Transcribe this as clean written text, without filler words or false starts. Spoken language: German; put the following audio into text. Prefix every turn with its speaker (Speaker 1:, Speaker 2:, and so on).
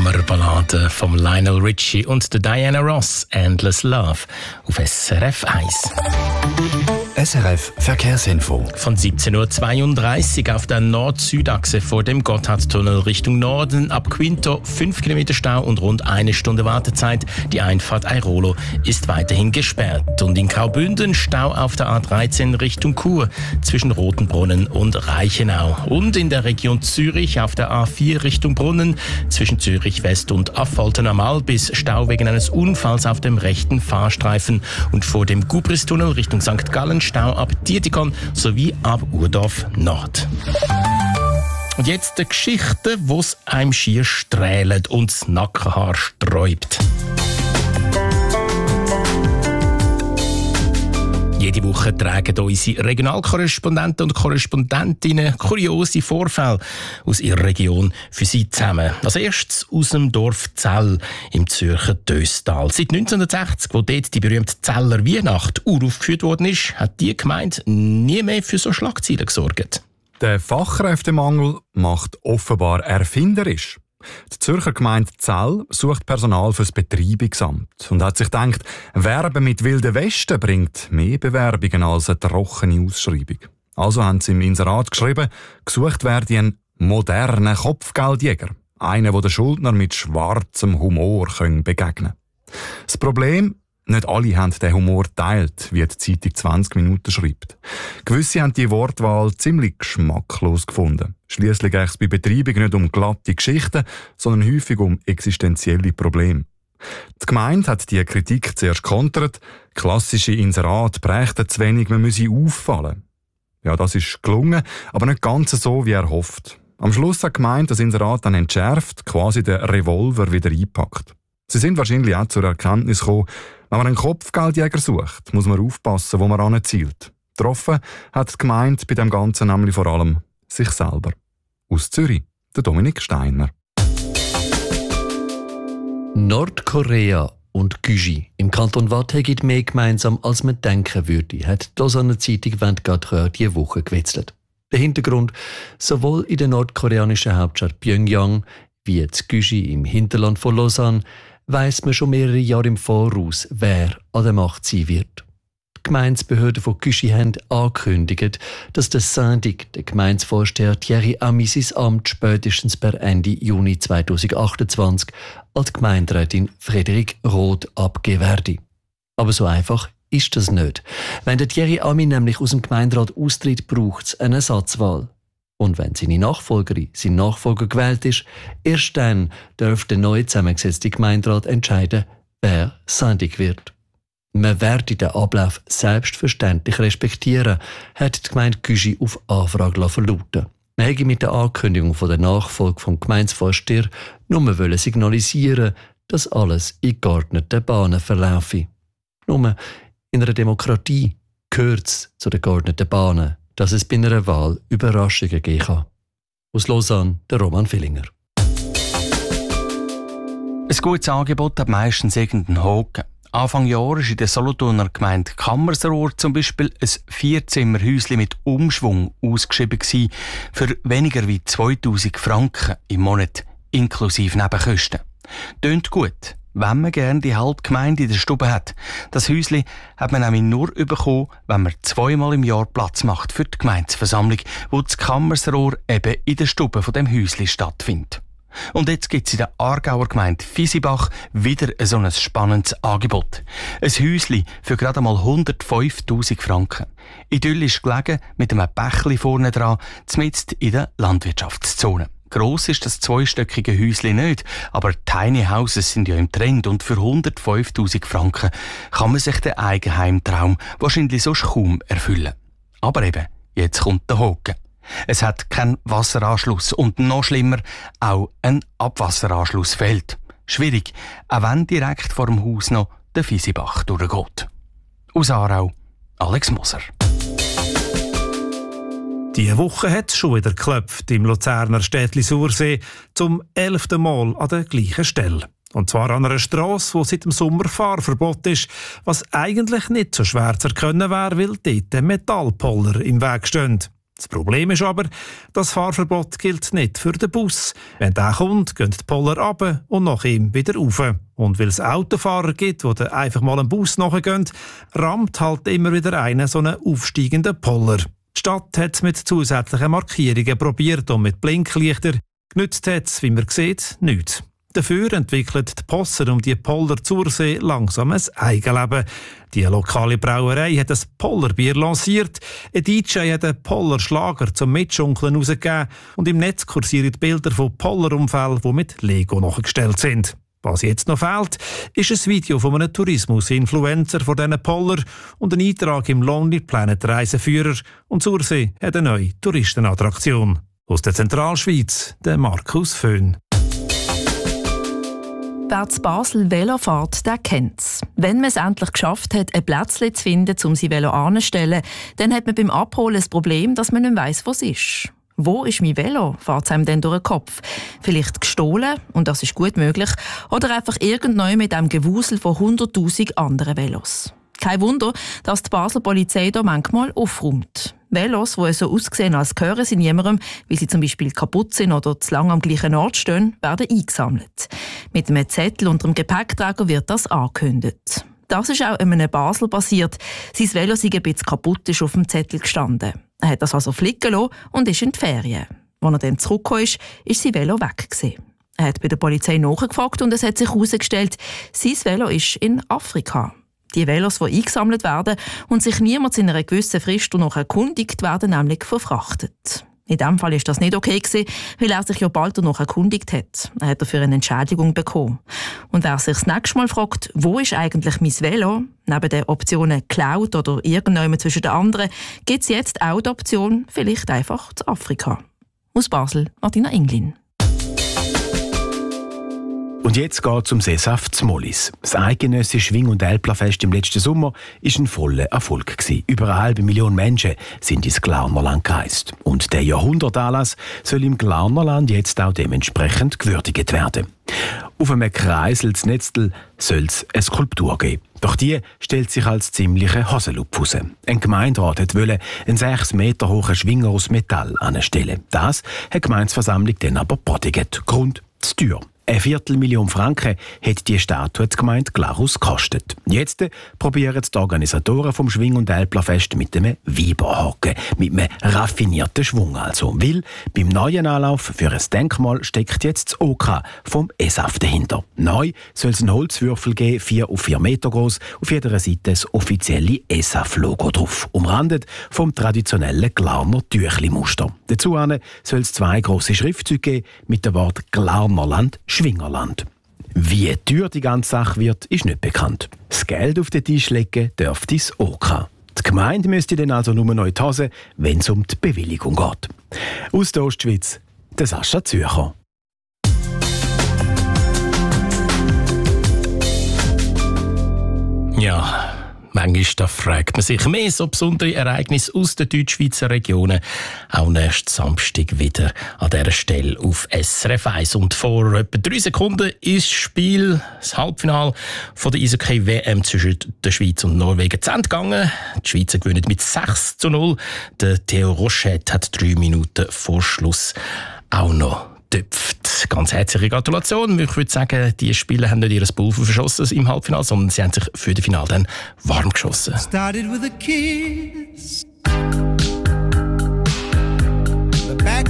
Speaker 1: Hammerballade von Lionel Richie und der Diana Ross, Endless Love, auf SRF 1.
Speaker 2: SRF Verkehrsinfo.
Speaker 1: Von 17.32 Uhr auf der Nord-Süd-Achse vor dem Gotthardtunnel Richtung Norden ab Quinto 5 Kilometer Stau und rund 1 Stunde Wartezeit. Die Einfahrt Airolo ist weiterhin gesperrt. Und in Graubünden Stau auf der A13 Richtung Chur zwischen Rotenbrunnen und Reichenau. Und in der Region Zürich auf der A4 Richtung Brunnen zwischen Zürich West und Affolter am Albis Stau wegen eines Unfalls auf dem rechten Fahrstreifen. Und vor dem Gubristunnel Richtung St. Gallen Stau ab Dietikon sowie ab Urdorf Nord. Und jetzt eine Geschichte, wo es einem schier strählt und das Nackenhaar sträubt. Jede Woche tragen unsere Regionalkorrespondenten und Korrespondentinnen kuriose Vorfälle aus ihrer Region für Sie zusammen. Als erstes aus dem Dorf Zell im Zürcher Döstal. Seit 1960, wo dort die berühmte Zeller Weihnacht uraufgeführt worden ist, hat die Gemeinde nie mehr für so Schlagzeilen gesorgt.
Speaker 3: Der Fachkräftemangel macht offenbar erfinderisch. Die Zürcher Gemeinde Zell sucht Personal fürs Betreibungsamt und hat sich gedacht, Werben mit Wilden Westen bringt mehr Bewerbungen als eine trockene Ausschreibung. Also haben sie im Inserat geschrieben, gesucht werde ein moderner Kopfgeldjäger. Einer, der den Schuldner mit schwarzem Humor begegnen kann. Das Problem: nicht alle haben den Humor geteilt, wie die Zeitung 20 Minuten schreibt. Gewisse haben die Wortwahl ziemlich geschmacklos gefunden. Schliesslich geht es bei Betreibung nicht um glatte Geschichten, sondern häufig um existenzielle Probleme. Die Gemeinde hat diese Kritik zuerst kontert. Klassische Inserate prägten zu wenig, man müsse auffallen. Ja, das ist gelungen, aber nicht ganz so, wie er hofft. Am Schluss hat die Gemeinde das Inserat dann entschärft, quasi den Revolver wieder eingepackt. Sie sind wahrscheinlich auch zur Erkenntnis gekommen, wenn man einen Kopfgeldjäger sucht, muss man aufpassen, wo man anzielt. Getroffen hat die Gemeinde bei dem Ganzen nämlich vor allem sich selber. Aus Zürich, der Dominik Steiner.
Speaker 4: Nordkorea und Güji im Kanton Waadt haben mehr gemeinsam, als man denken würde, hat die Lausanne Zeitung Vanguard diese Woche gewitzelt. Der Hintergrund: sowohl in der nordkoreanischen Hauptstadt Pyongyang wie in Güji im Hinterland von Lausanne weiss man schon mehrere Jahre im Voraus, wer an der Macht sein wird. Die Gemeindebehörden von Güji haben angekündigt, dass der Syndik, der Gemeindevorsteher Thierry Ami, sein Amt spätestens per Ende Juni 2028 als Gemeinderätin Frederik Roth abgeben werde. Aber so einfach ist das nicht. Wenn der Thierry Ami nämlich aus dem Gemeinderat austritt, braucht es eine Ersatzwahl. Und wenn seine Nachfolgerin, sein Nachfolger gewählt ist, erst dann darf der neu zusammengesetzte Gemeinderat entscheiden, wer Syndik wird. Man werde den Ablauf selbstverständlich respektieren, hat die Gemeinde Güji auf Anfrage verlauten. Man hätte mit der Ankündigung von der Nachfolge vom Gemeindevorsteher nur signalisieren, dass alles in geordneten Bahnen verlaufe. Nur in einer Demokratie gehört es zu den geordneten Bahnen, dass es bei einer Wahl Überraschungen geben kann. Aus Lausanne, der Roman Villinger.
Speaker 5: Ein gutes Angebot hat meistens irgendeinen Haken. Anfang Jahr war in der Solothurner Gemeinde Kammersrohr zum Beispiel ein 4-Zimmer-Häuschen mit Umschwung ausgeschrieben gewesen, für weniger wie 2000 Franken im Monat, inklusive Nebenkosten. Tönt gut, wenn man gerne die halbe Gemeinde in der Stube hat. Das Häuschen hat man nämlich nur bekommen, wenn man 2-mal im Jahr Platz macht für die Gemeindeversammlung, wo das Kammersrohr eben in der Stube von dem Häuschen stattfindet. Und jetzt gibt es in der Aargauer Gemeinde Visibach wieder so ein spannendes Angebot. Ein Häuschen für gerade einmal 105'000 Franken. Idyllisch gelegen, mit einem Bächli vorne dran, mitten in der Landwirtschaftszone. Gross ist das zweistöckige Häuschen nicht, aber Tiny Houses sind ja im Trend und für 105'000 Franken kann man sich den Eigenheimtraum wahrscheinlich sonst kaum erfüllen. Aber eben, jetzt kommt der Haken. Es hat keinen Wasseranschluss und noch schlimmer, auch ein Abwasseranschluss fehlt. Schwierig, auch wenn direkt vor dem Haus noch der Visibach durchgeht. Aus Aarau, Alex Moser.
Speaker 6: Diese Woche hat es schon wieder geklopft im Luzerner Städtli Sursee zum 11. Mal an der gleichen Stelle. Und zwar an einer Strasse, wo seit dem Sommer Fahrverbot ist, was eigentlich nicht so schwer zu erkennen wäre, weil dort Metallpoller im Weg stehen. Das Problem ist aber, das Fahrverbot gilt nicht für den Bus. Wenn der kommt, gehen die Poller runter und nach ihm wieder rauf. Und weil es Autofahrer gibt, die dann einfach mal einen Bus nachgehen, rammt halt immer wieder einer so einen aufsteigenden Poller. Die Stadt hat es mit zusätzlichen Markierungen probiert und mit Blinklichtern. Genützt hat es, wie man sieht, nichts. Dafür entwickelt die Posser um die Poller Zursee langsam ein Eigenleben. Die lokale Brauerei hat ein Pollerbier lanciert, ein DJ hat einen Pollerschlager zum Mitschunkeln herausgegeben und im Netz kursieren Bilder von Pollerunfällen, die mit Lego nachgestellt sind. Was jetzt noch fehlt, ist ein Video von einem Tourismus-Influencer von diesen Poller und ein Eintrag im Lonely Planet Reiseführer. Und Zursee hat eine neue Touristenattraktion. Aus der Zentralschweiz, der Markus Föhn.
Speaker 7: Wer zu Basel Velo fährt, der kennt es. Wenn man es endlich geschafft hat, ein Plätzchen zu finden, um sein Velo anzustellen, dann hat man beim Abholen das Problem, dass man nicht weiss, wo es ist. Wo ist mein Velo? Fährt es einem dann durch den Kopf? Vielleicht gestohlen, und das ist gut möglich, oder einfach irgendwann mit einem Gewusel von 100'000 anderen Velos. Kein Wunder, dass die Basler Polizei da manchmal aufräumt. Velos, die so aussehen, als gehören sie niemandem, weil sie zum Beispiel kaputt sind oder zu lange am gleichen Ort stehen, werden eingesammelt. Mit einem Zettel unter dem Gepäckträger wird das angekündigt. Das ist auch in einem Basel passiert. Sein Velo sei ein bisschen kaputt, ist auf dem Zettel gestanden. Er hat das also flicken lassen und ist in die Ferien. Als er dann zurückgekommen ist sein Velo weg gewesen. Er hat bei der Polizei nachgefragt und es hat sich herausgestellt, sein Velo ist in Afrika. Die Velos, die eingesammelt werden und sich niemand in einer gewissen Frist danach erkundigt, werden nämlich verfrachtet. In diesem Fall war das nicht okay gewesen, weil er sich ja bald danach erkundigt hat. Er hat dafür eine Entschädigung bekommen. Und wer sich das nächste Mal fragt, wo ist eigentlich mein Velo, neben den Optionen geklaut oder irgendjemand zwischen den anderen, gibt es jetzt auch die Option, vielleicht einfach zu Afrika. Aus Basel, Martina Englin.
Speaker 2: Und jetzt geht es um Sesaf Zmollis. Das eidgenössische Schwing- und Älplerfest im letzten Sommer war ein voller Erfolg. Über 500.000 Menschen sind ins Glarnerland gereist. Und der Jahrhundertanlass soll im Glarnerland jetzt auch dementsprechend gewürdigt werden. Auf einem kreiseltes Netztel soll es eine Skulptur geben. Doch die stellt sich als ziemliche Haselupf raus. Ein Gemeinderat wollte einen 6 Meter hohen Schwinger aus Metall anstellen. Das hat die Gemeindeversammlung dann aber bodigt. Grund: zu teuer. 250.000 Franken hat die Statue die Gemeinde Glarus gekostet. Jetzt probieren die Organisatoren vom Schwing- und Älplerfest mit einem Weiberhaken, mit einem raffinierten Schwung also. Weil beim neuen Anlauf für ein Denkmal steckt jetzt das OK vom ESAF dahinter. Neu soll es einen Holzwürfel geben, 4 auf 4 Meter groß, auf jeder Seite das offizielle ESAF-Logo drauf, umrandet vom traditionellen Glarner Tüchli-Muster. Dazu soll es 2 grosse Schriftzüge geben mit dem Wort Glarnerland Schwingerland. Wie teuer die ganze Sache wird, ist nicht bekannt. Das Geld auf den Tisch legen dürfte das OK. Die Gemeinde müsste dann also nur noch in die Hose, wenn es um die Bewilligung geht. Aus der Ostschweiz, der Sascha Zürcher.
Speaker 1: Ja, manchmal da fragt man sich mehr so besondere Ereignisse aus den Deutschschweizer Regionen. Auch nächsten Samstag wieder an dieser Stelle auf SRF 1. Und vor etwa 3 Sekunden ist das Spiel, das Halbfinale von der Eishockey-WM zwischen der Schweiz und Norwegen zu Ende gegangen. Die Schweizer gewinnen mit 6:0. Der Theo Rochette hat 3 Minuten vor Schluss auch noch töpft. Ganz herzliche Gratulation. Ich würde sagen, die Spieler haben nicht ihr Pulver verschossen im Halbfinale, sondern sie haben sich für das Finale dann warm geschossen.